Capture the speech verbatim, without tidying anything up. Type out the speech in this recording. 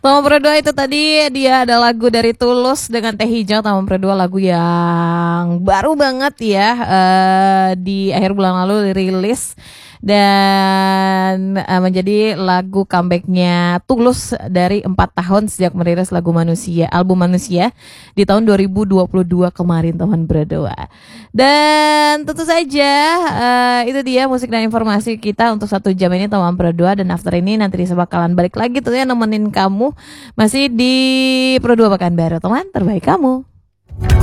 Taman Berdua itu tadi dia ada lagu dari Tulus dengan Teh Hijau. Taman Berdua lagu yang baru banget ya, uh, di akhir bulan lalu dirilis dan uh, menjadi lagu comebacknya Tulus dari empat tahun sejak merilis lagu Manusia, album Manusia di tahun dua ribu dua puluh dua kemarin, Taman Berdua. Dan tentu saja uh, itu dia musik dan informasi kita untuk satu jam ini Taman Berdua. Dan after ini nanti Risa bakalan balik lagi tuh ya nemenin kamu masih di Pro dua Pekanbaru, teman terbaik kamu.